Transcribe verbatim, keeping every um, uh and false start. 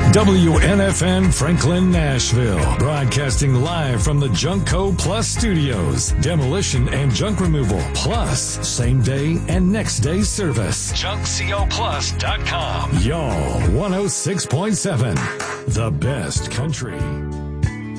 W N F N Franklin, Nashville. Broadcasting live from the Junkco Plus studios. Demolition and junk removal. Plus, same day and next day service. junk co plus dot com. Y'all, one oh six point seven. The best country.